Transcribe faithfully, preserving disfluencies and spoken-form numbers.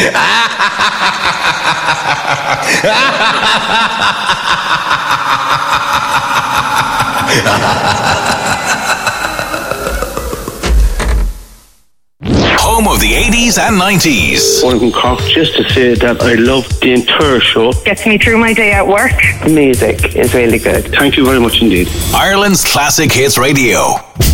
Home of the eighties and nineties. One from Cork, just to say that I love the entire show. Gets me through my day at work. The music is really good. Thank you very much indeed. Ireland's Classic Hits Radio.